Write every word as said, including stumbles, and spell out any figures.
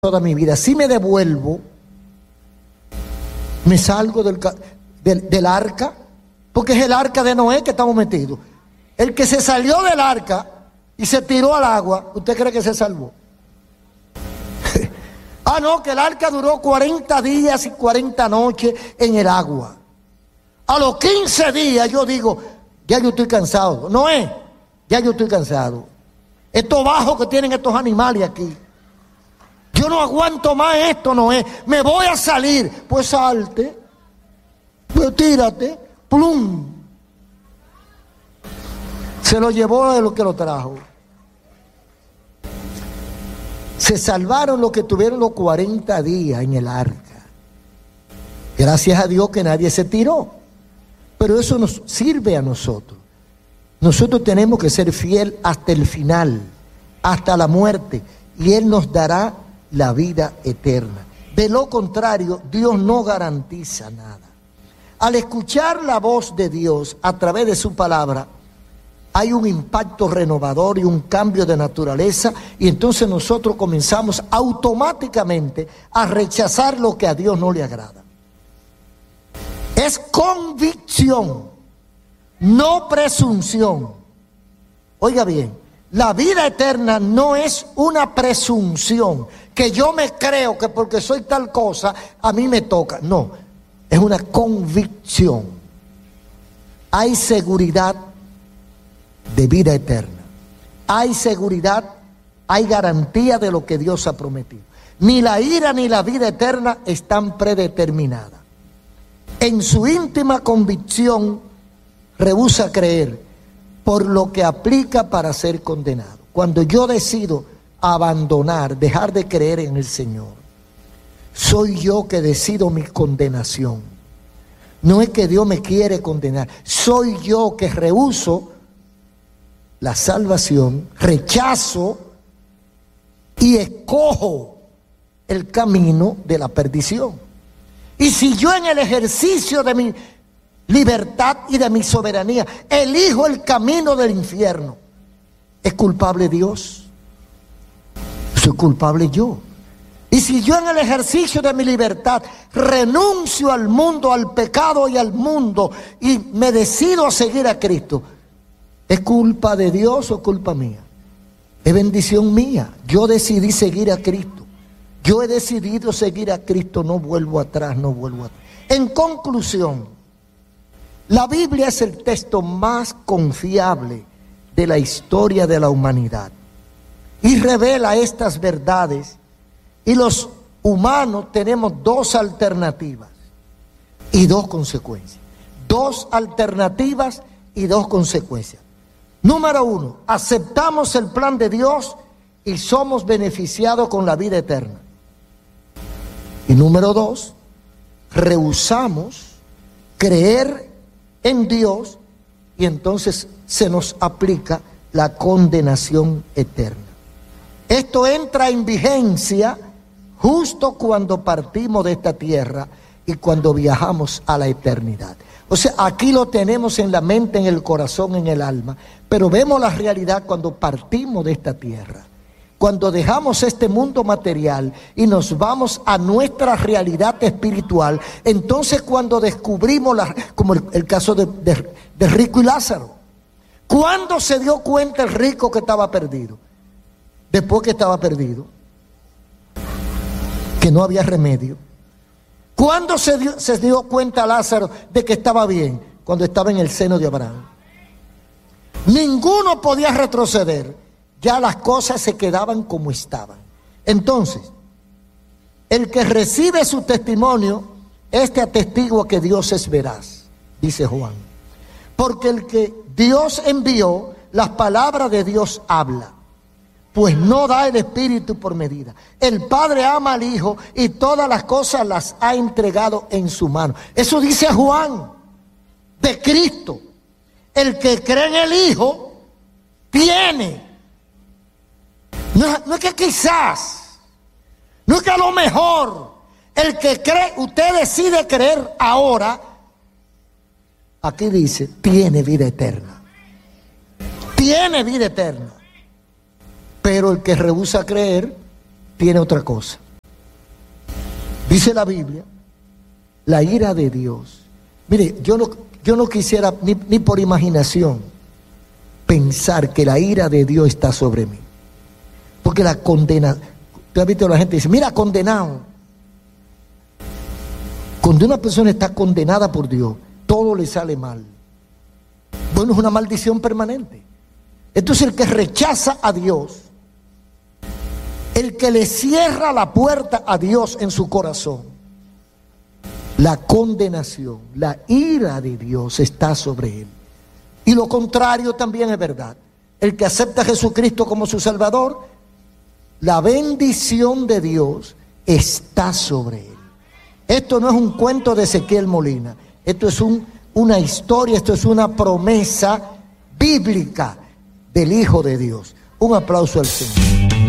toda mi vida. Si me devuelvo, me salgo del, del, del arca, porque es el arca de Noé que estamos metidos. El que se salió del arca y se tiró al agua, ¿usted cree que se salvó? Ah, no, que el arca duró cuarenta días y cuarenta noches en el agua. A los quince días yo digo, ya yo estoy cansado. Noé, ya yo estoy cansado. Estos bajos que tienen estos animales aquí, yo no aguanto más esto, Noé, me voy a salir. Pues salte, pues tírate, plum. Se lo llevó de lo que lo trajo. Se salvaron los que tuvieron los cuarenta días en el arca. Gracias a Dios que nadie se tiró. Pero eso nos sirve a nosotros. Nosotros tenemos que ser fiel hasta el final, hasta la muerte, y Él nos dará la vida eterna. De lo contrario, Dios no garantiza nada. Al escuchar la voz de Dios a través de su palabra, hay un impacto renovador y un cambio de naturaleza, y entonces nosotros comenzamos automáticamente a rechazar lo que a Dios no le agrada. Es convicción, no presunción. Oiga bien, la vida eterna no es una presunción, que yo me creo que porque soy tal cosa, a mí me toca. No, es una convicción. Hay seguridad de vida eterna. Hay seguridad, hay garantía de lo que Dios ha prometido. Ni la ira ni la vida eterna están predeterminadas. En su íntima convicción, rehúsa creer por lo que aplica para ser condenado. Cuando yo decido abandonar, dejar de creer en el Señor, soy yo que decido mi condenación. No es que Dios me quiere condenar, soy yo que rehúso la salvación, rechazo y escojo el camino de la perdición. Y si yo en el ejercicio de mi libertad y de mi soberanía elijo el camino del infierno, ¿es culpable Dios? Soy culpable yo. Y si yo en el ejercicio de mi libertad renuncio al mundo, al pecado y al mundo, y me decido a seguir a Cristo, ¿es culpa de Dios o culpa mía? Es bendición mía. Yo decidí seguir a Cristo. Yo he decidido seguir a Cristo, no vuelvo atrás, no vuelvo atrás. En conclusión, la Biblia es el texto más confiable de la historia de la humanidad y revela estas verdades, y los humanos tenemos dos alternativas y dos consecuencias. Dos alternativas y dos consecuencias. Número uno, aceptamos el plan de Dios y somos beneficiados con la vida eterna. Y número dos, rehusamos creer en Dios y entonces se nos aplica la condenación eterna. Esto entra en vigencia justo cuando partimos de esta tierra y cuando viajamos a la eternidad. O sea, aquí lo tenemos en la mente, en el corazón, en el alma, pero vemos la realidad cuando partimos de esta tierra. Cuando dejamos este mundo material y nos vamos a nuestra realidad espiritual, entonces cuando descubrimos, la, como el, el caso de, de, de Rico y Lázaro, ¿cuándo se dio cuenta el rico que estaba perdido? Después que estaba perdido, que no había remedio. ¿Cuándo se dio, se dio cuenta Lázaro de que estaba bien? Cuando estaba en el seno de Abraham. Ninguno podía retroceder. Ya las cosas se quedaban como estaban. Entonces, el que recibe su testimonio, este atestigua que Dios es veraz, dice Juan. Porque el que Dios envió, las palabras de Dios habla, pues no da el Espíritu por medida. El Padre ama al Hijo y todas las cosas las ha entregado en su mano. Eso dice Juan, de Cristo. El que cree en el Hijo, tiene. No, no es que quizás, no es que a lo mejor, el que cree, usted decide creer ahora, aquí dice, tiene vida eterna. Tiene vida eterna. Pero el que rehúsa creer, tiene otra cosa. Dice la Biblia, la ira de Dios. Mire, yo no, yo no quisiera ni, ni por imaginación pensar que la ira de Dios está sobre mí. Porque la condena, tú has visto a la gente dice, mira, condenado. Cuando una persona está condenada por Dios, todo le sale mal. Bueno, es una maldición permanente. Entonces el que rechaza a Dios, el que le cierra la puerta a Dios en su corazón, la condenación, la ira de Dios está sobre él. Y lo contrario también es verdad. El que acepta a Jesucristo como su Salvador, la bendición de Dios está sobre él. Esto no es un cuento de Ezequiel Molina. Esto es un, una historia, esto es una promesa bíblica del Hijo de Dios. Un aplauso al Señor.